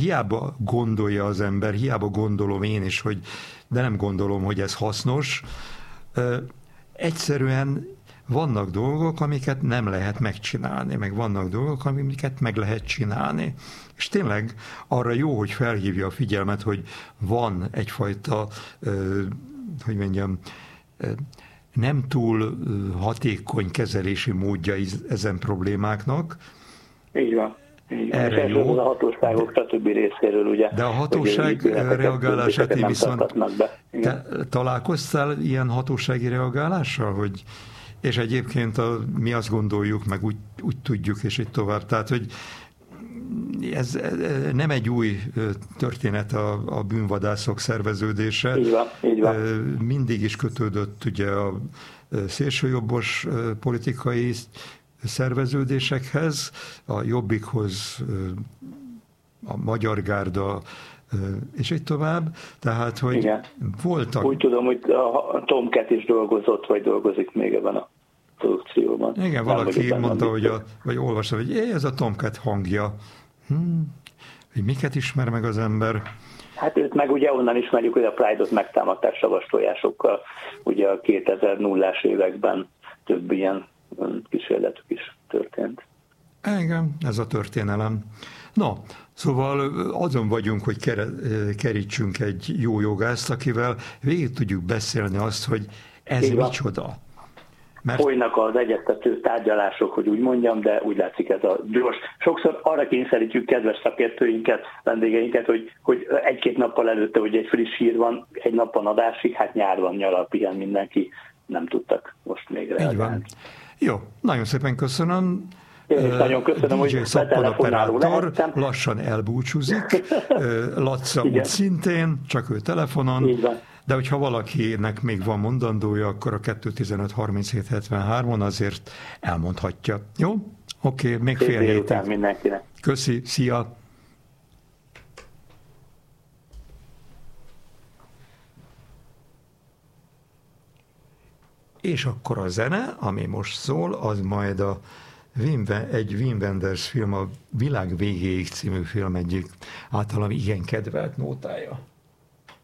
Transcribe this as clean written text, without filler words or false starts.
hiába gondolja az ember, hiába gondolom én is, de nem gondolom, hogy ez hasznos. Egyszerűen vannak dolgok, amiket nem lehet megcsinálni, meg vannak dolgok, amiket meg lehet csinálni. És tényleg arra jó, hogy felhívja a figyelmet, hogy van egyfajta, hogy mondjam, nem túl hatékony kezelési módja ezen problémáknak. Így van. Erre jó. A hatóságok stb. Részéről, ugye. De a hatóság reagálását én viszont... Te találkoztál ilyen hatósági reagálással, és egyébként mi azt gondoljuk, meg úgy tudjuk, és így tovább. Tehát, hogy ez nem egy új történet a bűnvadászok szerveződése. Így van. Mindig is kötődött ugye a szélsőjobbos politikai szerveződésekhez, a Jobbikhoz, a Magyar Gárda, és így tovább. Tehát, hogy igen. Voltak... Úgy tudom, hogy a Tomcat is dolgozott, vagy dolgozik még ebben a produkcióban. Igen, valaki mondta, vagy olvasta, hogy ez a Tomcat hangja. Hogy miket ismer meg az ember? Hát őt meg ugye onnan ismerjük, hogy a Pride-ot megtámadták savastójásokkal, ugye a 2000-as években több ilyen kísérletük is történt. Igen, ez a történelem. No, szóval azon vagyunk, hogy kerítsünk egy jó jogászt, akivel végig tudjuk beszélni azt, hogy ez micsoda. Mert... Folynak az egyeztető tárgyalások, hogy úgy mondjam, de úgy látszik ez a gyors. Sokszor arra kényszerítjük kedves szakértőinket, vendégeinket, hogy egy-két nappal előtte, hogy egy friss hír van, egy nap van adásig, hát nyár van, nyaral pihen mindenki, nem tudtak most még reagálni. Így van. Jó, nagyon szépen köszönöm. Én is nagyon köszönöm, DJ hogy szappanoperátor lassan elbúcsúzik, Laca úgy szintén, csak ő telefonon. Így van. De hogyha valakinek még van mondandója, akkor a 215-37-73-on azért elmondhatja. Jó? Oké, még fél hétig. Mindenkinek. Köszi, szia! És akkor a zene, ami most szól, az majd egy Wim Wenders film, a Világ végéig című film egyik általam igen kedvelt nótája.